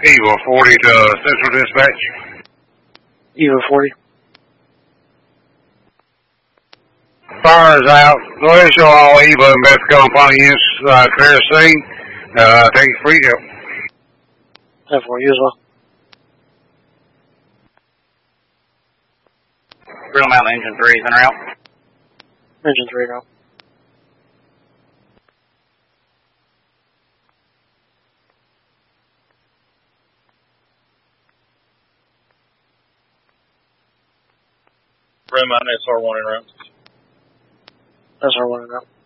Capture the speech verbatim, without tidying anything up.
Eva forty to Central Dispatch. Eva forty. Fire is out. Go ahead and show all Eva and Beth Company units uh, clear the scene. Uh, thank you for your help. ten four, you as well. Grill Mountain Engine three is in route. Engine three now. Grill Mountain S R one in route. S R one in route.